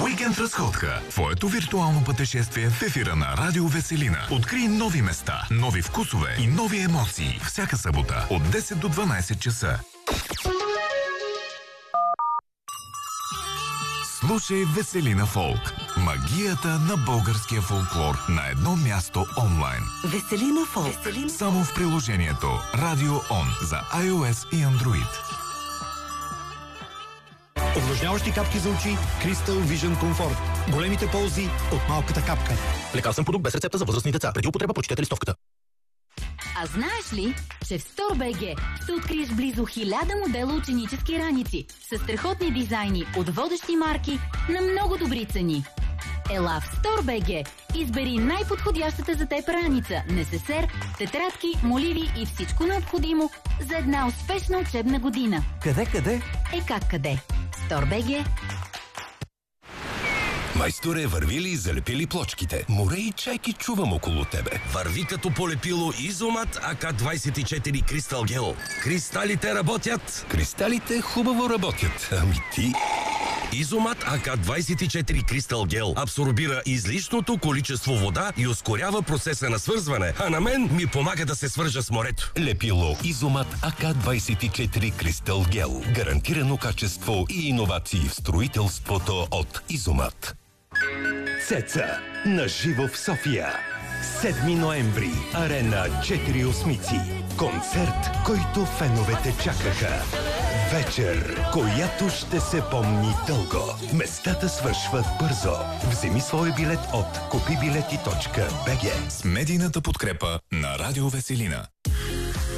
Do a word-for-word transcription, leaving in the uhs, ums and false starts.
Уикенд разходка. Твоето виртуално пътешествие в ефира на Радио Веселина. Открий нови места, нови вкусове и нови емоции. Всяка събота от десет до дванайсет часа. Слушай Веселина Фолк. Магията на българския фолклор на едно място онлайн. Веселина Фолк. Веселина. Само в приложението Radio On за iOS и Android. Увлажняващи капки за очи Crystal Vision Comfort. Големите ползи от малката капка. Лекарствен продукт без рецепта за възрастни деца. Преди употреба прочетете листовката. А знаеш ли, че в StoreBG ще откриеш близо хиляда модела ученически раници с страхотни дизайни от водещи марки на много добри цени? Ела в StoreBG, избери най-подходящата за теб раница, несесер, тетрадки, моливи и всичко необходимо за една успешна учебна година. Къде, къде? Е как къде? StoreBG. Майсторе, върви ли и залепи ли плочките? Море и чайки чувам около тебе. Върви като полепило Изомат А К двайсет и четири Кристал Гел. Кристалите работят. Кристалите хубаво работят. Ами ти... Изомат А К двайсет и четири Кристал Гел абсорбира излишното количество вода и ускорява процеса на свързване, а на мен ми помага да се свържа с морето. Лепило Изомат А К двайсет и четири Кристал Гел. Гарантирано качество и иновации в строителството от Изомат. Цеца на живо в София. седми ноември. Арена четири осмици. Концерт, който феновете чакаха. Вечер, която ще се помни дълго. Местата свършват бързо. Вземи свой билет от купи билети точка би джи. С медийната подкрепа на Радио Веселина.